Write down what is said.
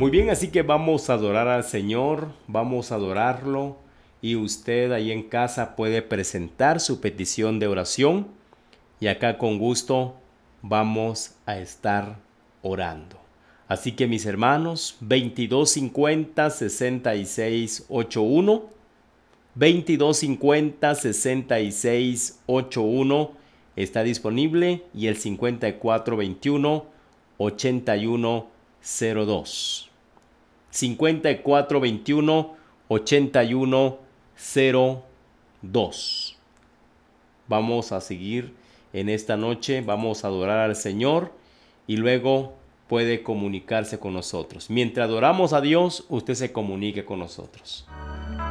Muy bien, así que vamos a adorar al Señor, vamos a adorarlo y usted ahí en casa puede presentar su petición de oración y acá con gusto vamos a estar orando. Así que mis hermanos, 2250-6681, 2250-6681 está disponible y el 5421-8102. 5421-8102. Vamos a seguir en esta noche, vamos a adorar al Señor y luego puede comunicarse con nosotros. Mientras adoramos a Dios, usted se comunique con nosotros.